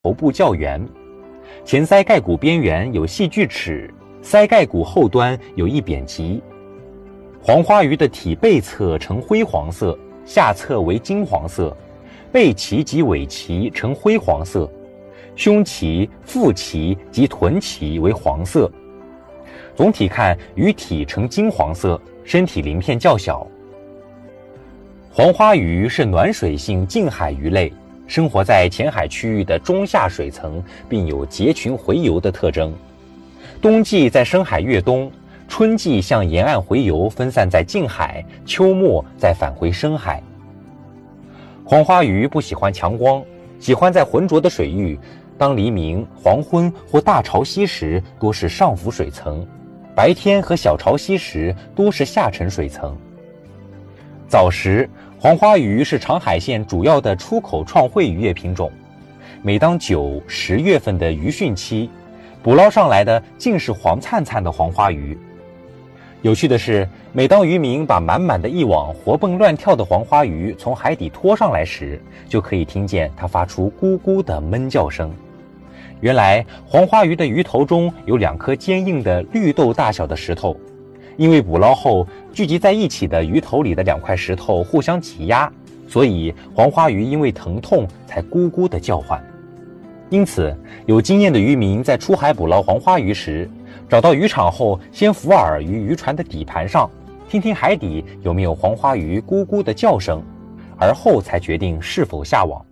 头部较圆，前鳃盖骨边缘有细锯齿，鳃盖骨后端有一扁鳍。黄花鱼的体背侧呈灰黄色，下侧为金黄色，背鳍及尾鳍呈灰黄色，胸鳍、腹鳍及臀鳍为黄色。总体看，鱼体呈金黄色，身体鳞片较小。黄花鱼是暖水性近海鱼类，生活在浅海区域的中下水层，并有结群洄游的特征。冬季在深海越冬，春季向沿岸洄游，分散在近海，秋末再返回深海。黄花鱼不喜欢强光，喜欢在浑浊的水域，当黎明、黄昏或大潮汐时多是上浮水层，白天和小潮汐时多是下沉水层。早时，黄花鱼是长海县主要的出口创汇渔业品种。每当9、10月份的渔汛期，捕捞上来的尽是黄灿灿的黄花鱼。有趣的是，每当渔民把满满的一网活蹦乱跳的黄花鱼从海底拖上来时，就可以听见它发出咕咕的闷叫声。原来黄花鱼的鱼头中有2颗坚硬的绿豆大小的石头，因为捕捞后聚集在一起的鱼头里的2块石头互相挤压，所以黄花鱼因为疼痛才咕咕地叫唤。因此，有经验的渔民在出海捕捞黄花鱼时，找到渔场后，先伏饵于渔船的底盘上，听听海底有没有黄花鱼咕咕的叫声，而后才决定是否下网。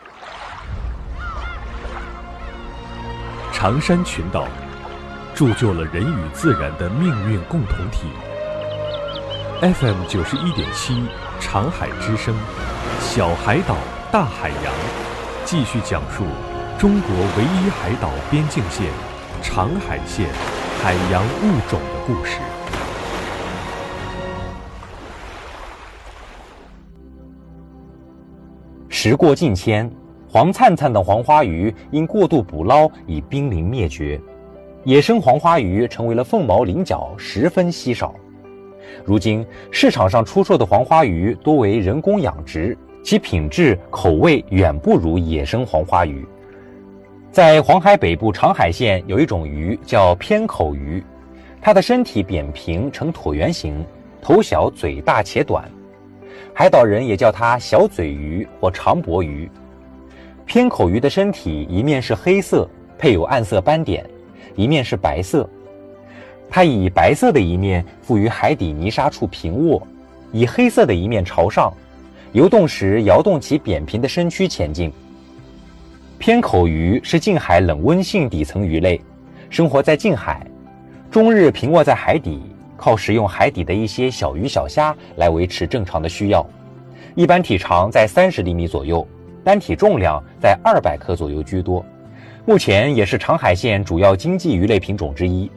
长山群岛铸就了人与自然的命运共同体。FM 91.7长海之声，小海岛大海洋，继续讲述中国唯一海岛边境线长海县海洋物种的故事。 时过境迁，黄灿灿的黄花鱼因过度捕捞已濒临灭绝，野生黄花鱼成为了凤毛麟角，十分稀少。如今市场上出售的黄花鱼多为人工养殖，其品质口味远不如野生黄花鱼。在黄海北部长海县有一种鱼叫偏口鱼，它的身体扁平呈椭圆形，头小嘴大且短，海岛人也叫它小嘴鱼或长脖鱼。偏口鱼的身体一面是黑色，配有暗色斑点，一面是白色。它以白色的一面附于海底泥沙处平卧，以黑色的一面朝上，游动时摇动其扁平的身躯前进。偏口鱼是近海冷温性底层鱼类，生活在近海，终日平卧在海底，靠食用海底的一些小鱼小虾来维持正常的需要。一般体长在30厘米左右，单体重量在200克左右居多，目前也是长海县主要经济鱼类品种之一。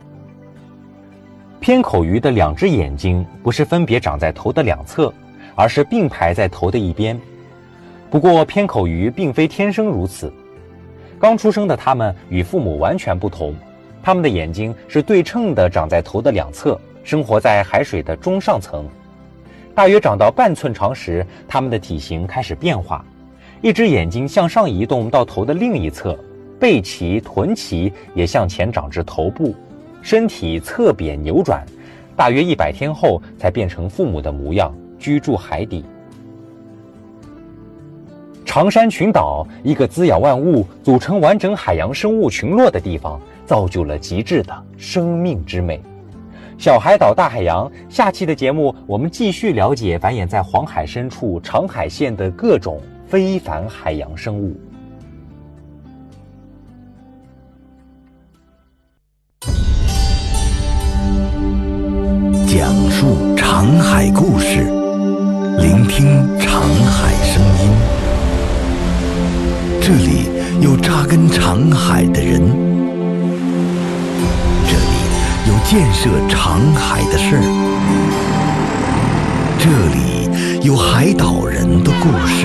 偏口鱼的2只眼睛不是分别长在头的2侧，而是并排在头的一边。不过偏口鱼并非天生如此，刚出生的它们与父母完全不同，它们的眼睛是对称的长在头的2侧，生活在海水的中上层。大约长到半寸长时，它们的体型开始变化，一只眼睛向上移动到头的另一侧，背鳍、臀鳍也向前长至头部，身体侧扁扭转，大约100天后才变成父母的模样，居住海底。长山群岛，一个滋养万物、组成完整海洋生物群落的地方，造就了极致的生命之美。小海岛大海洋，下期的节目我们继续了解繁衍在黄海深处长海县的各种非凡海洋生物。 讲述长海故事，聆听长海声音。这里有扎根长海的人，这里有建设长海的事儿，这里有海岛人的故事。